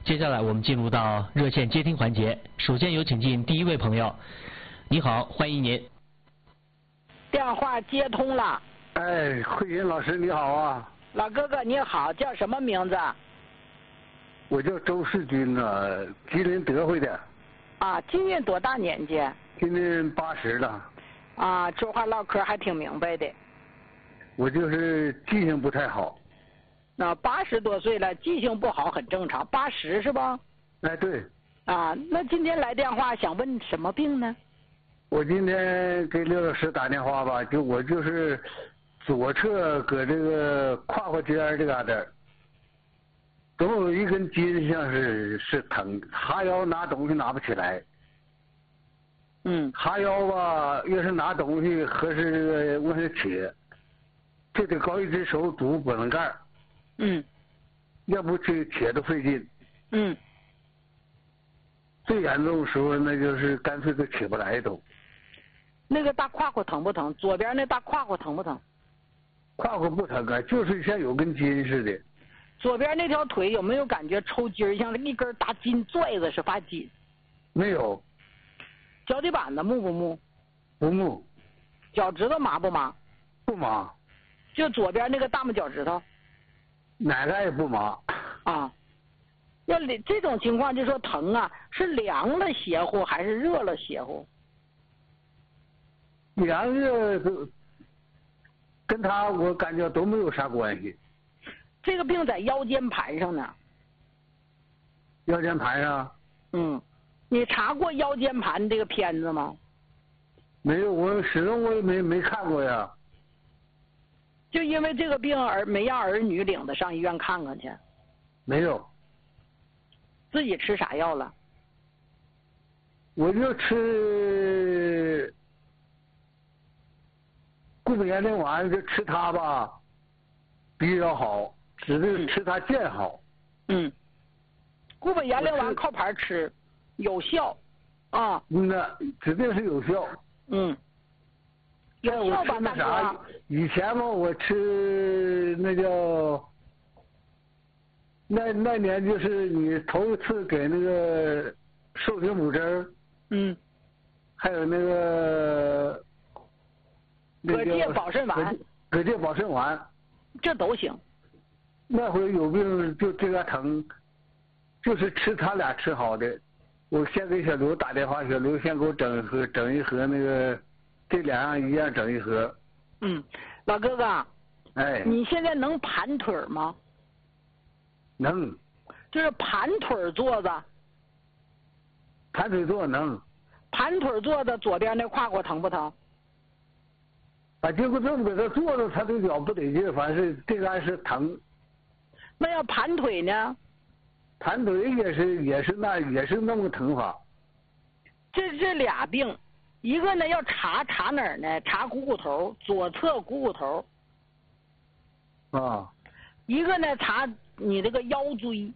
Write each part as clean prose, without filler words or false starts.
接下来我们进入到热线接听环节，首先有请进第一位朋友。你好，欢迎您。 电话接通了。 哎，慧云老师你好啊。 老哥哥你好，叫什么名字？ 我叫周世军啊，吉林德惠的。 啊，今年多大年纪？ 今年80了。 啊，说话唠嗑还挺明白的。 我就是记性不太好。 那80多岁了，记性不好很正常。80是吧？ 哎，对。 啊，那今天来电话想问什么病呢？ 我今天给刘老师打电话吧，我就是左侧搁这个胯骨尖这嘎达，总有一根筋像是疼，哈腰拿东西拿不起来。哈腰吧，要是拿东西合适这个往上扯，就得搞一只手拄脖棱盖。要不扯都费劲。最严重的时候，那就是干脆都起不来都。 那个大胯骨疼不疼？左边那大胯骨疼不疼？ 胯骨不疼啊，就是像有根筋似的。 左边那条腿有没有感觉抽筋儿，像一根大筋拽子是发紧？ 没有。 脚底板子木不木？ 不木。 脚趾头麻不麻？ 不麻。 就左边那个大拇脚趾头？ 哪个也不麻。 啊。要这种情况就说疼啊，是凉了邪乎还是热了邪乎？ 凉热跟他我感觉都没有啥关系。 这个病在腰间盘上呢。 腰间盘上？ 你查过腰间盘这个片子吗？ 没有，我始终我也没看过呀。 就因为这个病没让儿女领着上医院看看去？ 没有。 自己吃啥药了？ 我就吃固本延龄丸，就吃它吧，比较好，指定吃它见好。 固本延龄丸靠牌吃，有效啊。 那指定是有效。 有效吧， 那啥，以前嘛，我吃那叫那年就是你头一次给那个瘦铁母针还有那个葛芥保肾丸。 葛芥保肾丸， 这都行。 那回有病就这个疼，就是吃他俩吃好的。我先给小刘打电话，小刘先给我整一盒那个，这两样一样整一盒。 老哥哥。 哎。 你现在能盘腿吗？ 能。 就是盘腿坐着。 盘腿坐能。 盘腿坐着，左边那胯骨疼不疼？ 结果这么搁这坐着，他这脚不得劲，反正是这杆是疼。 那要盘腿呢？ 盘腿也是那么个疼法。 这俩病，一个呢要查哪儿呢？查股骨头，左侧股骨头。一个呢查你这个腰椎。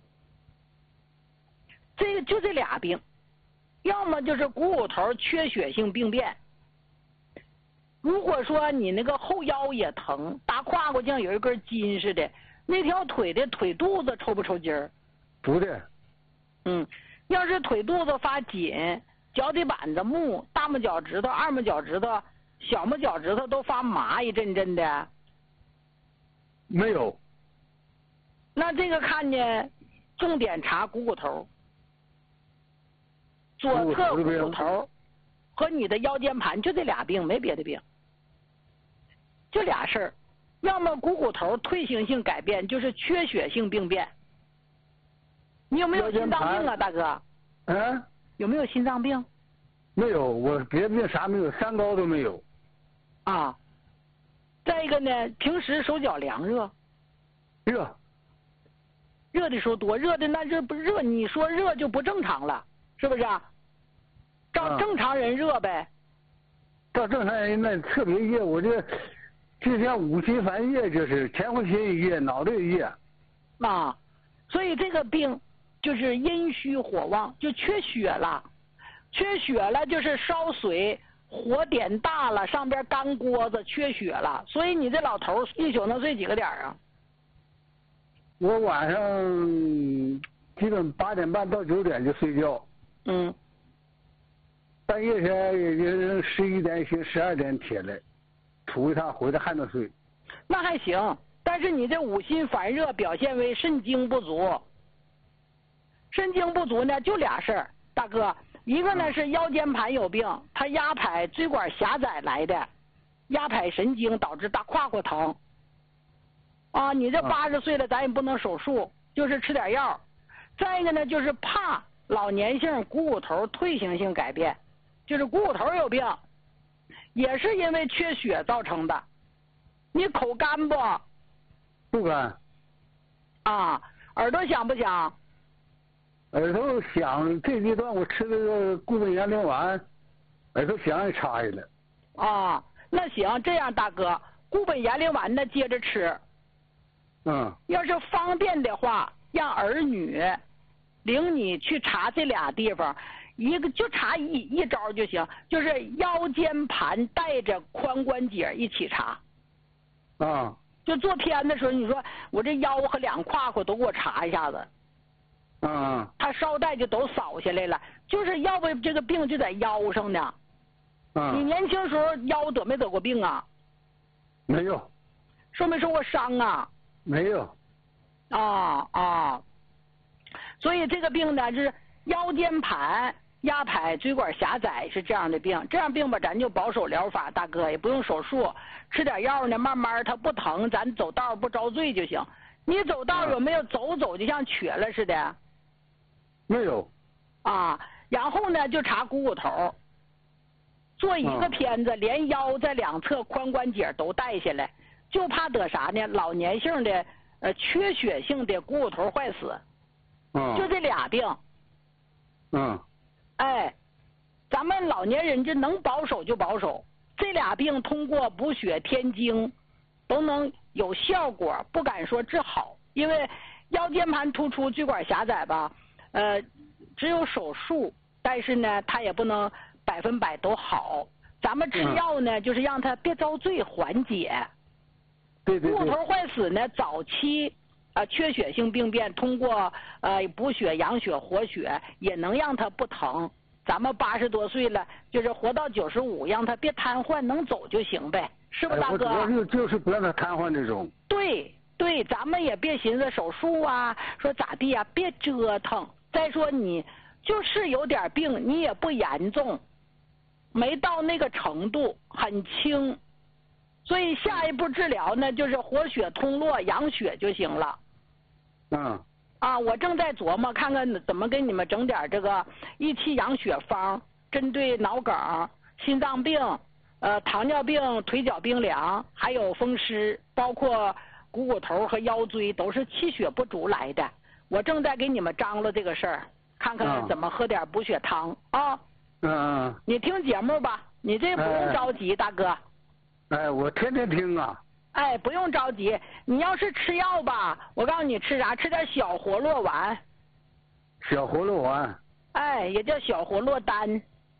这俩病，要么就是股骨头缺血性病变。如果说你那个后腰也疼，大胯骨像有一根筋似的，那条腿的腿肚子抽不抽筋儿？ 不的。 要是腿肚子发紧，脚底板子木，大拇脚趾头、二拇脚趾头、小拇脚趾头都发麻一阵阵的。 没有。 那这个看见重点查股骨头，左侧股骨头和你的腰间盘，就这俩病，没别的病。这俩事儿，要么股骨头退行性改变，就是缺血性病变。你有没有心脏病啊，大哥？有没有心脏病？ 没有，我别的病啥没有，三高都没有。 再一个呢，平时手脚凉热。热的时候多，热的那热不热？你说热就不正常了，是不是？照正常人热呗。 照正常人那特别热，我这就像五心烦热，就是前后心一热，脑袋一热。 所以这个病就是阴虚火旺，就缺血了。缺血了就是烧水，火点大了，上边干锅子缺血了。所以你这老头一宿能睡几个点啊？ 我晚上基本8点半到9点就睡觉。 嗯。 半夜前也就11点醒，12点起来，出一趟回来还能睡。 那还行，但是你这五心烦热表现为肾精不足。肾精不足呢，就俩事儿，大哥，一个呢是腰间盘有病，它压迫椎管狭窄来的，压迫神经导致大胯胯疼。啊，你这80岁了，咱也不能手术，就是吃点药。再一个呢，就是怕老年性股骨头退行性改变，就是股骨头有病，也是因为缺血造成的。你口干不？ 不干。 啊，耳朵响不响？ 耳朵响，这阶段我吃这个固本延龄丸，耳朵响也插下来。 啊，那行，这样大哥，固本延龄丸呢接着吃。 嗯。 要是方便的话，让儿女领你去查这俩地方，一个就查一招就行，就是腰间盘带着髋关节一起查。 啊。 就做片的时候，你说我这腰和两胯胯都给我查一下子。他捎带就都扫下来了，就是要不这个病就在腰上呢。你年轻时候腰得没得过病啊？ 没有。 受没受过伤啊？ 没有。 所以这个病呢，就是腰间盘压迫椎管狭窄是这样的病。这样病吧，咱就保守疗法，大哥也不用手术，吃点药呢，慢慢它不疼，咱走道不遭罪就行。你走道有没有走就像瘸了似的？ 没有。 然后呢，就查股骨头，做一个片子，连腰在两侧髋关节都带下来，就怕得啥呢？老年性的缺血性的股骨头坏死。就这俩病。咱们老年人就能保守就保守，这俩病通过补血添精都能有效果，不敢说治好，因为腰间盘突出椎管狭窄吧，只有手术，但是呢，它也不能100%都好。咱们吃药呢，就是让它别遭罪，缓解。 对。 股骨头坏死呢，早期缺血性病变，通过补血、养血、活血，也能让它不疼。咱们80多岁了，就是活到95，让它别瘫痪，能走就行呗，是不大哥？ 我主要就是不让它瘫痪这种。 对，咱们也别寻思手术啊，说咋地啊，别折腾。再说你就是有点病，你也不严重，没到那个程度，很轻，所以下一步治疗呢，就是活血通络、养血就行了。我正在琢磨看看怎么给你们整点这个益气养血方，针对脑梗、心脏病、糖尿病、腿脚冰凉，还有风湿，包括股骨头和腰椎都是气血不足来的。我正在给你们张罗这个事儿，看看怎么喝点补血汤啊。你听节目吧，你这不用着急，大哥。 我天天听啊。 不用着急，你要是吃药吧，我告诉你吃啥，吃点小活络丸。 小活络丸。 也叫小活络丹。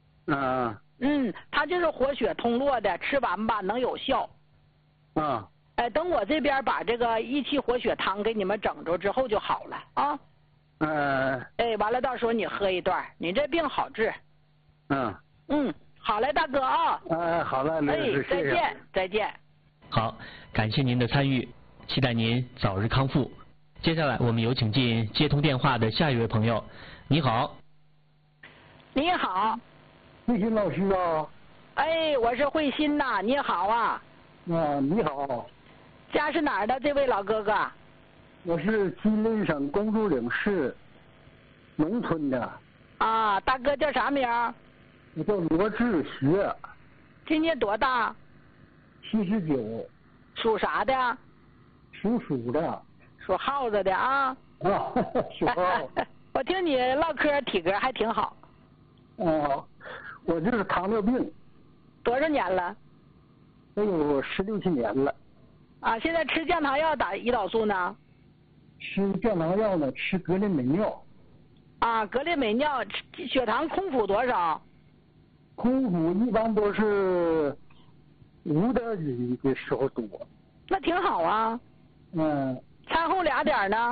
它就是活血通络的，吃完吧能有效。等我这边把这个益气活血汤给你们整着之后就好了啊。完了到时候你喝一段，你这病好治。好嘞，大哥啊。 好了， 再见。 好，感谢您的参与，期待您早日康复。接下来我们有请进接通电话的下一位朋友。你好。 你好。 慧心老师啊。 我是慧心呐，你好啊。 你好。 家是哪儿的这位老哥哥？ 我是吉林省公主岭市农村的。 大哥叫啥名？ 我叫罗志学。 今年多大 ？79。 属啥的？ 属鼠的。 属耗子的啊。 属耗。 我听你唠嗑体格还挺好。 我就是糖尿病。 多少年了？ 都有16、17年了。 现在吃降糖药打胰岛素呢？ 吃降糖药呢，吃格列美尿。 格列美尿，血糖空腹多少？ 空腹一般都是5.1的时候多。 那挺好啊。餐后2点呢？